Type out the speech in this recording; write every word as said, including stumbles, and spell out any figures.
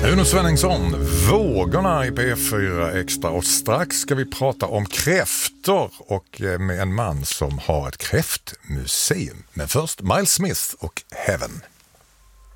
Uno Svenningsson, Vågorna i P fyra Extra, och strax ska vi prata om kräftor och med en man som har ett kräftmuseum. Men först Miles Smith och Heaven.